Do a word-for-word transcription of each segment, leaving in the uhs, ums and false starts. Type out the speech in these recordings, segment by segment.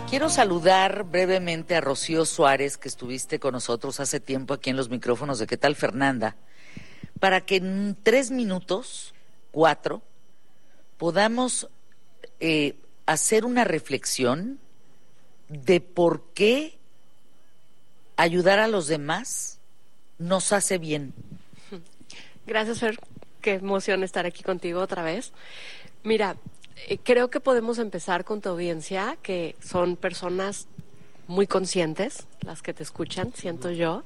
Quiero saludar brevemente a Rocío Suárez, que estuviste con nosotros hace tiempo aquí en los micrófonos de ¿Qué tal, Fernanda? Para que en tres minutos, cuatro, podamos eh, hacer una reflexión de por qué ayudar a los demás nos hace bien. Gracias, Fer. Qué emoción estar aquí contigo otra vez. Mira, eh, creo que podemos empezar con tu audiencia, que son personas muy conscientes, las que te escuchan, siento yo,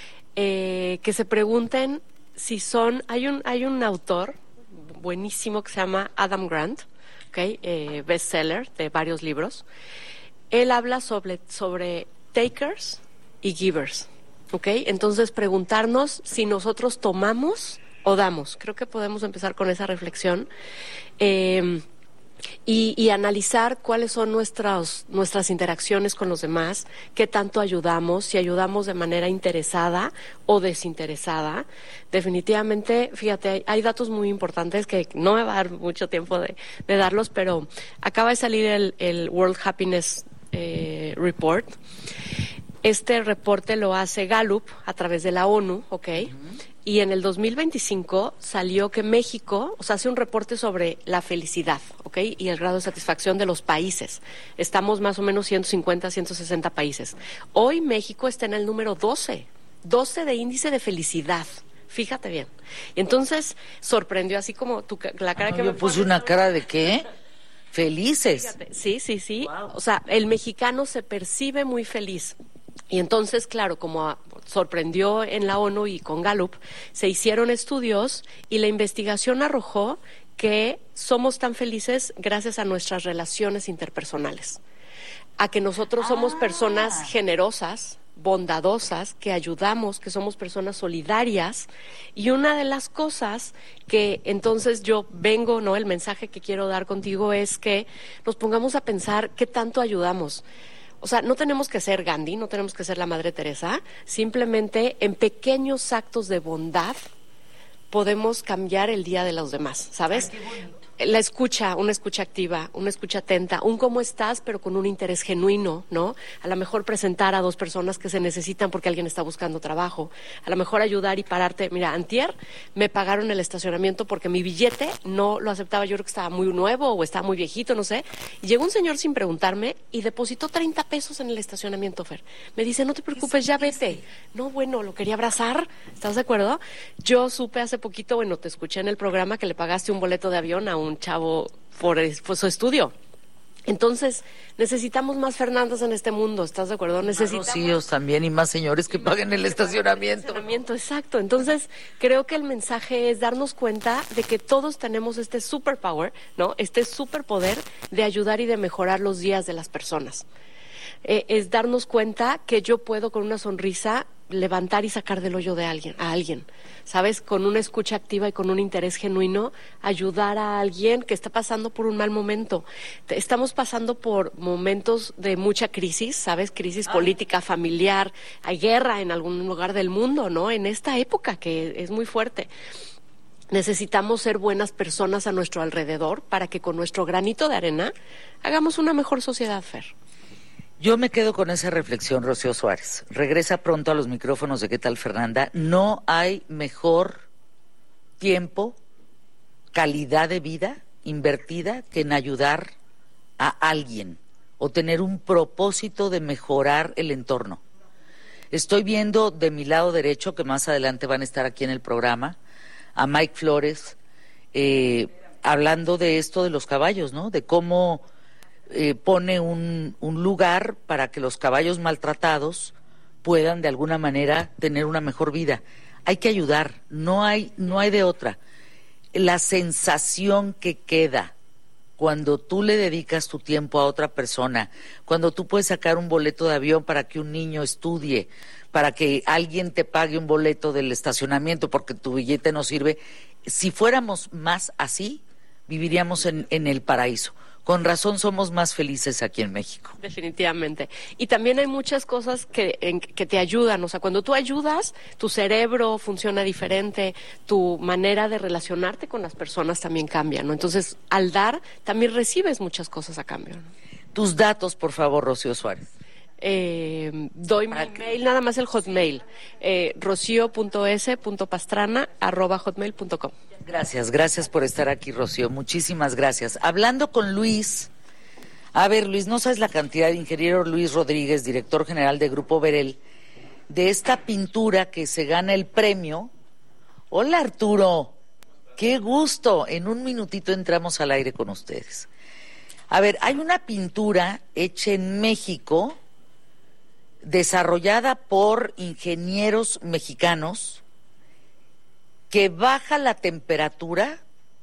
eh, que se pregunten si son... Hay un, hay un autor buenísimo que se llama Adam Grant, ¿okay? eh, bestseller de varios libros. Él habla sobre, sobre takers y givers, ¿ok? Entonces, preguntarnos si nosotros tomamos o damos. Creo que podemos empezar con esa reflexión eh, y, y analizar cuáles son nuestras, nuestras interacciones con los demás, qué tanto ayudamos, si ayudamos de manera interesada o desinteresada. Definitivamente, fíjate, hay, hay datos muy importantes que no me va a dar mucho tiempo de, de darlos, pero acaba de salir el, el World Happiness eh, Report. Este reporte lo hace Gallup a través de la ONU, ¿ok? Uh-huh. Y en el dos mil veinticinco salió que México, o sea, hace un reporte sobre la felicidad, ¿ok? Y el grado de satisfacción de los países. Estamos más o menos ciento cincuenta, ciento sesenta países. Hoy México está en el número doce, doce de índice de felicidad. Fíjate bien. Y entonces sorprendió así como tu, la cara ah, que me me puse una cara de ¿qué? Felices. Fíjate, sí, sí, sí. Wow. O sea, el mexicano se percibe muy feliz. Y entonces, claro, como sorprendió en la ONU y con Gallup, se hicieron estudios y la investigación arrojó que somos tan felices gracias a nuestras relaciones interpersonales, a que nosotros somos ah. personas generosas, bondadosas, que ayudamos, que somos personas solidarias. Y una de las cosas que entonces yo vengo, ¿no? El mensaje que quiero dar contigo es que nos pongamos a pensar qué tanto ayudamos. O sea, no tenemos que ser Gandhi, no tenemos que ser la Madre Teresa, simplemente en pequeños actos de bondad podemos cambiar el día de los demás, ¿sabes? Ay, qué bonito. La escucha, una escucha activa, una escucha atenta, un cómo estás, pero con un interés genuino, ¿no? A lo mejor presentar a dos personas que se necesitan porque alguien está buscando trabajo, a lo mejor ayudar y pararte. Mira, antier me pagaron el estacionamiento porque mi billete no lo aceptaba, yo creo que estaba muy nuevo o estaba muy viejito, no sé, y llegó un señor sin preguntarme y depositó treinta pesos en el estacionamiento, Fer. Me dice, no te preocupes, ya vete. No, bueno, lo quería abrazar, ¿estás de acuerdo? Yo supe hace poquito, bueno, te escuché en el programa que le pagaste un boleto de avión a un un chavo por, por su estudio. Entonces, necesitamos más Fernandas en este mundo, ¿estás de acuerdo? Necesitamos más Rocíos también y más señores que paguen el estacionamiento. estacionamiento. Exacto. Entonces, creo que el mensaje es darnos cuenta de que todos tenemos este superpower, ¿no? Este superpoder de ayudar y de mejorar los días de las personas. Eh, es darnos cuenta que yo puedo con una sonrisa levantar y sacar del hoyo de alguien, a alguien, ¿sabes? Con una escucha activa y con un interés genuino, ayudar a alguien que está pasando por un mal momento. Estamos pasando por momentos de mucha crisis, ¿sabes? Crisis ah. política, familiar, hay guerra en algún lugar del mundo, ¿no? En esta época que es muy fuerte. Necesitamos ser buenas personas a nuestro alrededor para que con nuestro granito de arena hagamos una mejor sociedad, Fer. Yo me quedo con esa reflexión, Rocío Suárez. Regresa pronto a los micrófonos de ¿Qué tal, Fernanda? No hay mejor tiempo, calidad de vida invertida que en ayudar a alguien o tener un propósito de mejorar el entorno. Estoy viendo de mi lado derecho, que más adelante van a estar aquí en el programa, a Mike Flores, eh, hablando de esto de los caballos, ¿no? De cómo... Eh, pone un, un lugar para que los caballos maltratados puedan de alguna manera tener una mejor vida. Hay que ayudar, no hay, no hay de otra. La sensación que queda cuando tú le dedicas tu tiempo a otra persona, cuando tú puedes sacar un boleto de avión para que un niño estudie, para que alguien te pague un boleto del estacionamiento porque tu billete no sirve, si fuéramos más así, viviríamos en, en el paraíso. Con razón somos más felices aquí en México. Definitivamente. Y también hay muchas cosas que, en, que te ayudan. O sea, cuando tú ayudas, tu cerebro funciona diferente, tu manera de relacionarte con las personas también cambia, ¿no? Entonces, al dar, también recibes muchas cosas a cambio, ¿no? Tus datos, por favor, Rocío Suárez. Eh, doy mi mail, nada más el hotmail, eh, rocío punto s punto pastrana arroba hotmail punto com. Gracias, gracias por estar aquí, Rocío, muchísimas gracias. Hablando con Luis, a ver, Luis, no sabes la cantidad de ingeniero Luis Rodríguez, director general de Grupo Verel, de esta pintura que se gana el premio. Hola, Arturo, qué gusto, en un minutito entramos al aire con ustedes. A ver, hay una pintura hecha en México, desarrollada por ingenieros mexicanos, que baja la temperatura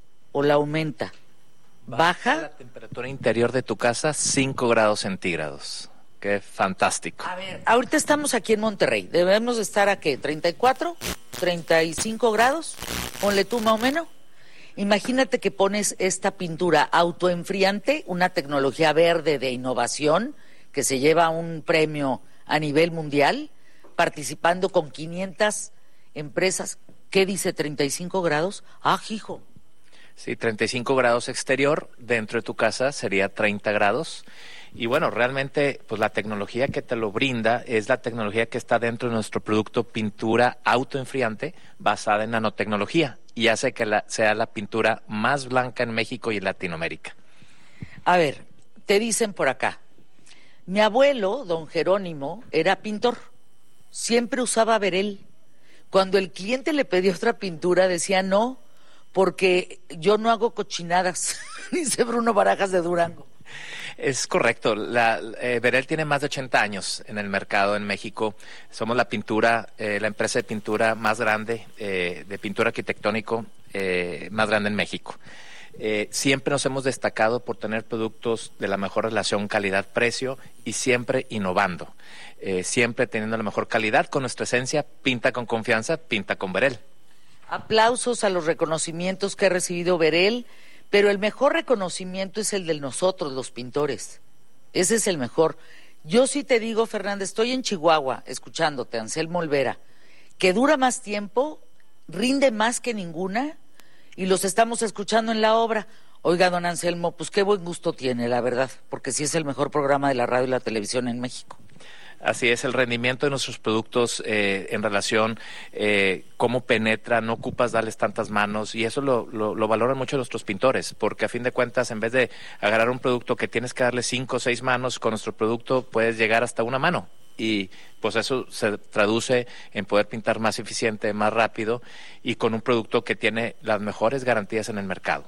o la aumenta. Baja, baja la temperatura interior de tu casa cinco grados centígrados. Qué fantástico. A ver, ahorita estamos aquí en Monterrey. Debemos estar a ¿qué? ¿treinta y cuatro? ¿treinta y cinco grados? Ponle tú más o menos. Imagínate que pones esta pintura autoenfriante, una tecnología verde de innovación que se lleva un premio a nivel mundial, participando con quinientas empresas. ¿Qué dice treinta y cinco grados? Ah, hijo. Sí, treinta y cinco grados exterior, dentro de tu casa sería treinta grados. Y bueno, realmente pues la tecnología que te lo brinda es la tecnología que está dentro de nuestro producto pintura autoenfriante basada en nanotecnología y hace que la, sea la pintura más blanca en México y en Latinoamérica. A ver, te dicen por acá, mi abuelo, don Jerónimo, era pintor, siempre usaba Verel. Cuando el cliente le pedía otra pintura decía no, porque yo no hago cochinadas, dice Bruno Barajas de Durango. Es correcto. La, eh, Verel tiene más de ochenta años en el mercado en México. Somos la pintura, eh, la empresa de pintura más grande, eh, de pintura arquitectónico eh, más grande en México. Eh, siempre nos hemos destacado por tener productos de la mejor relación calidad-precio y siempre innovando. Eh, siempre teniendo la mejor calidad con nuestra esencia, pinta con confianza, pinta con Verel. Aplausos a los reconocimientos que ha recibido Verel. Pero el mejor reconocimiento es el de nosotros, los pintores. Ese es el mejor. Yo sí te digo, Fernanda, estoy en Chihuahua escuchándote, Anselmo Olvera, que dura más tiempo, rinde más que ninguna, y los estamos escuchando en la obra. Oiga, don Anselmo, pues qué buen gusto tiene, la verdad, porque sí es el mejor programa de la radio y la televisión en México. Así es, el rendimiento de nuestros productos eh, en relación, eh, cómo penetra, no ocupas darles tantas manos, y eso lo, lo, lo valoran mucho nuestros pintores, porque a fin de cuentas, en vez de agarrar un producto que tienes que darle cinco o seis manos, con nuestro producto puedes llegar hasta una mano, y pues eso se traduce en poder pintar más eficiente, más rápido, y con un producto que tiene las mejores garantías en el mercado.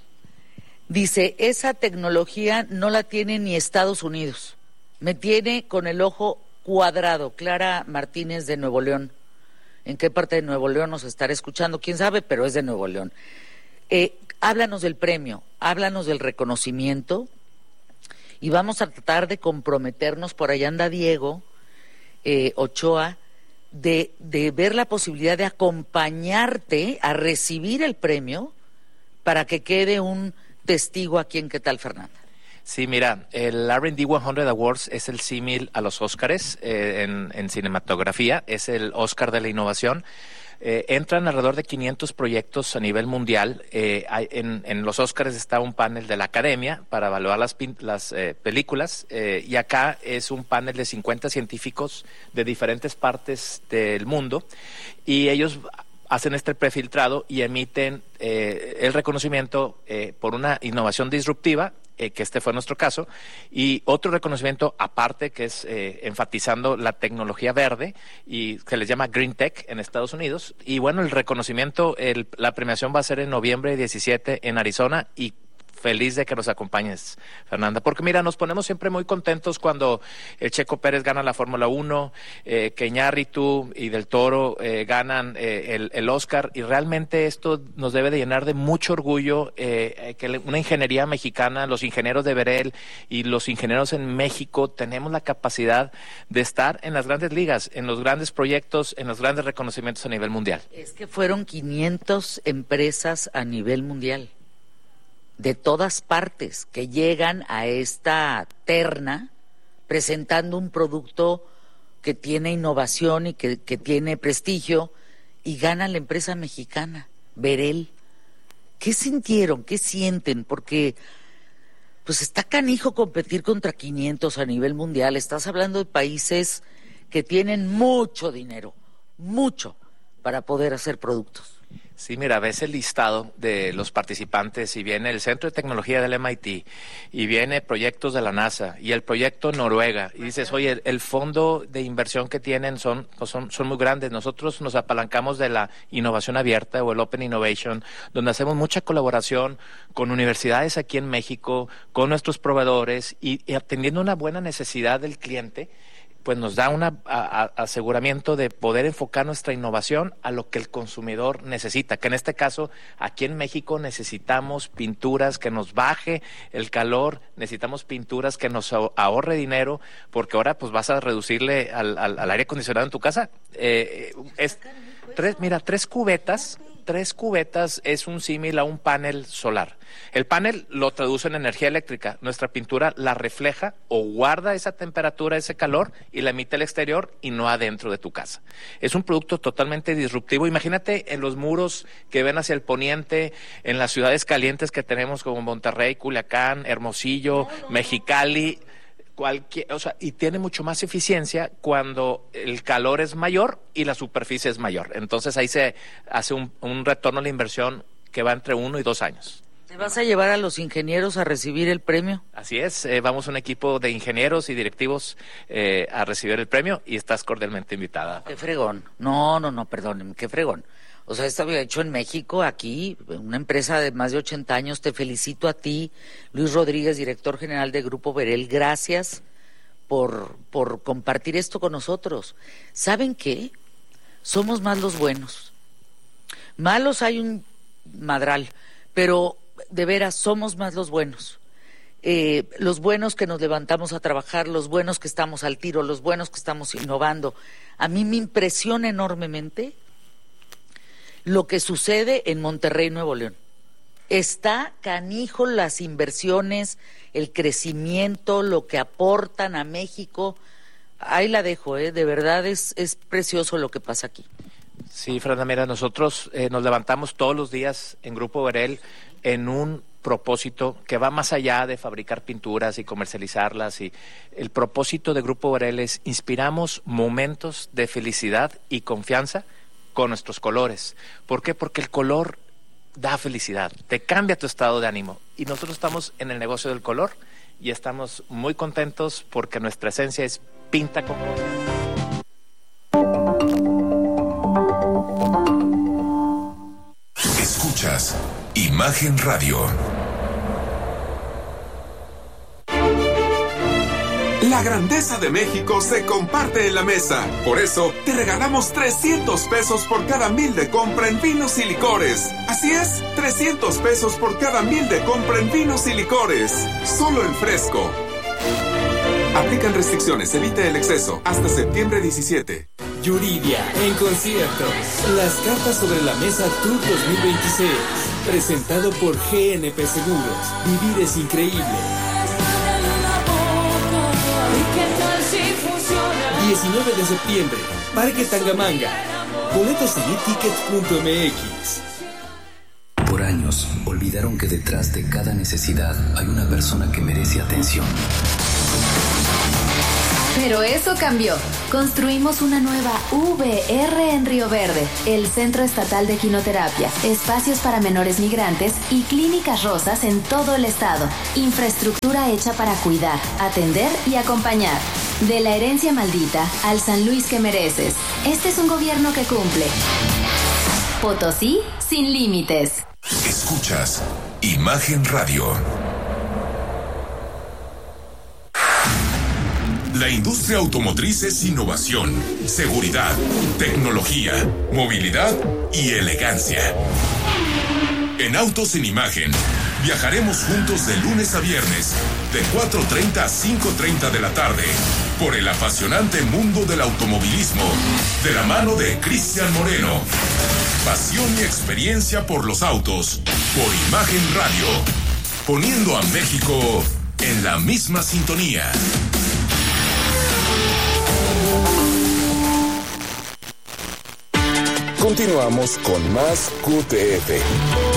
Dice, esa tecnología no la tiene ni Estados Unidos, me tiene con el ojo cuadrado. Clara Martínez de Nuevo León. ¿En qué parte de Nuevo León nos estará escuchando? ¿Quién sabe? Pero es de Nuevo León. Eh, háblanos del premio, háblanos del reconocimiento y vamos a tratar de comprometernos, por allá anda Diego eh, Ochoa, de, de ver la posibilidad de acompañarte a recibir el premio para que quede un testigo aquí en ¿Qué tal, Fernanda? Sí, mira, el R and D cien Awards es el símil a los Óscares eh, en, en cinematografía, es el Óscar de la innovación. Eh, entran alrededor de quinientos proyectos a nivel mundial. Eh, hay, en, en los Óscares está un panel de la Academia para evaluar las, las eh, películas eh, y acá es un panel de cincuenta científicos de diferentes partes del mundo y ellos hacen este prefiltrado y emiten eh, el reconocimiento eh, por una innovación disruptiva, eh, que este fue nuestro caso, y otro reconocimiento aparte que es eh, enfatizando la tecnología verde y que les llama Green Tech en Estados Unidos. Y bueno, el reconocimiento, el, la premiación va a ser en noviembre diecisiete en Arizona y feliz de que nos acompañes, Fernanda, porque mira, nos ponemos siempre muy contentos cuando el Checo Pérez gana la Fórmula uno, eh, que Iñárritu y Del Toro eh, ganan eh, el, el Oscar, y realmente esto nos debe de llenar de mucho orgullo, eh, que una ingeniería mexicana, los ingenieros de Verel y los ingenieros en México tenemos la capacidad de estar en las grandes ligas, en los grandes proyectos, en los grandes reconocimientos a nivel mundial. Es que fueron quinientas empresas a nivel mundial. de todas partes que llegan a esta terna presentando un producto que tiene innovación y que, que tiene prestigio, y gana la empresa mexicana, Berel. ¿Qué sintieron? ¿Qué sienten? Porque pues está canijo competir contra quinientos a nivel mundial. Estás hablando de países que tienen mucho dinero, mucho, para poder hacer productos. Sí, mira, ves el listado de los participantes y viene el Centro de Tecnología del M I T y viene proyectos de la NASA y el proyecto Noruega y dices, oye, el, el fondo de inversión que tienen son, pues son, son muy grandes. Nosotros nos apalancamos de la innovación abierta o el Open Innovation, donde hacemos mucha colaboración con universidades aquí en México, con nuestros proveedores y, y atendiendo una buena necesidad del cliente, pues nos da un aseguramiento de poder enfocar nuestra innovación a lo que el consumidor necesita, que en este caso, aquí en México necesitamos pinturas que nos baje el calor, necesitamos pinturas que nos ahorre dinero, porque ahora pues vas a reducirle al, al, al aire acondicionado en tu casa. Eh, es tres, mira, tres cubetas, tres cubetas es un símil a un panel solar. El panel lo traduce en energía eléctrica. Nuestra pintura la refleja o guarda esa temperatura, ese calor y la emite al exterior y no adentro de tu casa. Es un producto totalmente disruptivo. Imagínate en los muros que ven hacia el poniente, en las ciudades calientes que tenemos como Monterrey, Culiacán, Hermosillo, Mexicali. Cualquier, o sea, y tiene mucho más eficiencia cuando el calor es mayor y la superficie es mayor. Entonces ahí se hace un, un retorno a la inversión que va entre uno y dos años. ¿Te vas a llevar a los ingenieros a recibir el premio? Así es, eh, vamos un equipo de ingenieros y directivos eh, a recibir el premio y estás cordialmente invitada. Qué fregón. No, no, no, perdónenme, qué fregón. O sea, está hecho en México, aquí, una empresa de más de ochenta años. Te felicito a ti, Luis Rodríguez, director general de Grupo Berel. Gracias por, por compartir esto con nosotros. ¿Saben qué? Somos más los buenos. Malos hay un madral, pero de veras somos más los buenos. Eh, los buenos que nos levantamos a trabajar, los buenos que estamos al tiro, los buenos que estamos innovando. A mí me impresiona enormemente lo que sucede en Monterrey, Nuevo León. Está canijo las inversiones, el crecimiento, lo que aportan a México. Ahí la dejo, ¿eh? De verdad es, es precioso lo que pasa aquí. Sí, Fernanda, mira, nosotros eh, nos levantamos todos los días en Grupo Berel en un propósito que va más allá de fabricar pinturas y comercializarlas. Y el propósito de Grupo Berel es inspiramos momentos de felicidad y confianza con nuestros colores. ¿Por qué? Porque el color da felicidad, te cambia tu estado de ánimo. Y nosotros estamos en el negocio del color y estamos muy contentos porque nuestra esencia es pinta con color. Escuchas Imagen Radio. La grandeza de México se comparte en la mesa. Por eso, te regalamos trescientos pesos por cada mil de compra en vinos y licores. Así es, trescientos pesos por cada mil de compra en vinos y licores. Solo en Fresco. Aplican restricciones, evite el exceso. Hasta septiembre diecisiete. Yuridia, en concierto. Las cartas sobre la mesa Tour dos mil veintiséis. Presentado por G N P Seguros. Vivir es increíble. diecinueve de septiembre, Parque Tangamanga. Boletos en e tickets punto m x. Por años, olvidaron que detrás de cada necesidad hay una persona que merece atención. Pero eso cambió. Construimos una nueva V R en Río Verde, el Centro Estatal de Quinoterapia, espacios para menores migrantes y clínicas rosas en todo el estado. Infraestructura hecha para cuidar, atender y acompañar. De la herencia maldita al San Luis que mereces. Este es un gobierno que cumple. Potosí sin límites. Escuchas Imagen Radio. La industria automotriz es innovación, seguridad, tecnología, movilidad y elegancia. En Autos en Imagen, viajaremos juntos de lunes a viernes, de cuatro treinta a cinco treinta de la tarde, por el apasionante mundo del automovilismo, de la mano de Cristian Moreno. Pasión y experiencia por los autos, por Imagen Radio. poniendo a México en la misma sintonía. Continuamos con más Q T F.